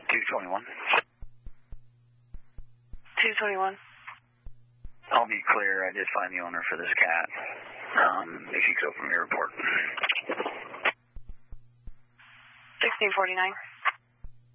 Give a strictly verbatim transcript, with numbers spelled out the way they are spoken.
two twenty-one. two twenty-one. I'll be clear. I did find the owner for this cat. Um, if you could open your report. sixteen forty-nine.